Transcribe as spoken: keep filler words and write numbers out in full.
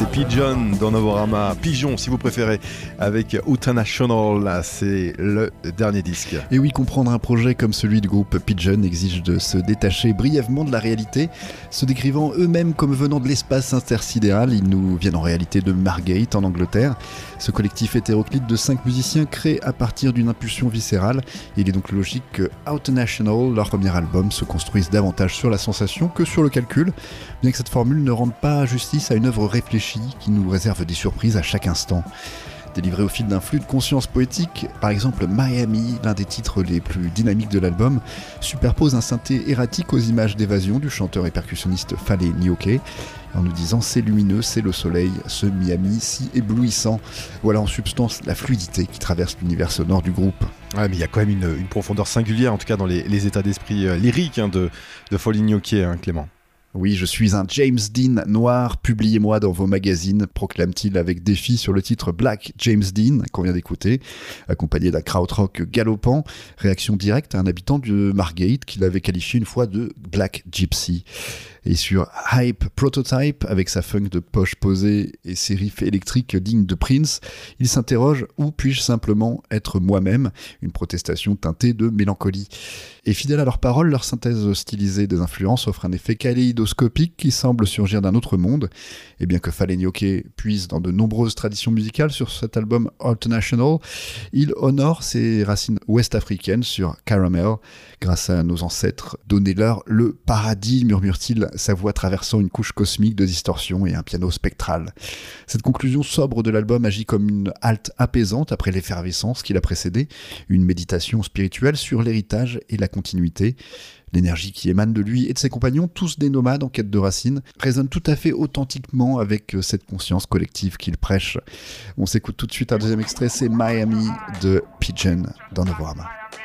C'était Pigeon dans Novorama, Pigeon si vous préférez, avec International, c'est le dernier disque. Et oui, comprendre un projet comme celui du groupe Pigeon exige de se détacher brièvement de la réalité. Se décrivant eux-mêmes comme venant de l'espace intersidéral, ils nous viennent en réalité de Margate en Angleterre. Ce collectif hétéroclite de cinq musiciens créé à partir d'une impulsion viscérale. Il est donc logique que International, leur premier album, se construise davantage sur la sensation que sur le calcul, bien que cette formule ne rende pas justice à une œuvre réfléchie qui nous réserve des surprises à chaque instant. Délivré au fil d'un flux de conscience poétique, par exemple Miami, l'un des titres les plus dynamiques de l'album, superpose un synthé erratique aux images d'évasion du chanteur et percussionniste Fale Nyoke, en nous disant c'est lumineux, c'est le soleil, ce Miami si éblouissant. Voilà en substance la fluidité qui traverse l'univers sonore du groupe. Ouais, mais il y a quand même une, une profondeur singulière, en tout cas dans les, les états d'esprit euh, lyriques hein, de, de Fale Nyoke, hein, Clément. Oui, je suis un James Dean noir, publiez-moi dans vos magazines, proclame-t-il avec défi sur le titre Black James Dean, qu'on vient d'écouter, accompagné d'un krautrock galopant, réaction directe à un habitant de Margate qui l'avait qualifié une fois de Black Gypsy. Et sur Hype Prototype, avec sa funk de poche posée et ses riffs électriques dignes de Prince, il s'interroge « Où puis-je simplement être moi-même ?» Une protestation teintée de mélancolie. Et fidèles à leurs paroles, leur synthèse stylisée des influences offre un effet kaléidoscopique qui semble surgir d'un autre monde. Et bien que Fale Nyoke puise dans de nombreuses traditions musicales sur cet album International, il honore ses racines ouest-africaines sur Caramel. Grâce à nos ancêtres, donnez-leur le paradis, murmure-t-il, sa voix traversant une couche cosmique de distorsion et un piano spectral. Cette conclusion sobre de l'album agit comme une halte apaisante après l'effervescence qui l'a précédé, une méditation spirituelle sur l'héritage et la continuité. L'énergie qui émane de lui et de ses compagnons, tous des nomades en quête de racines, résonne tout à fait authentiquement avec cette conscience collective qu'il prêche. On s'écoute tout de suite un deuxième extrait, c'est Miami de Pigeon dans Novorama.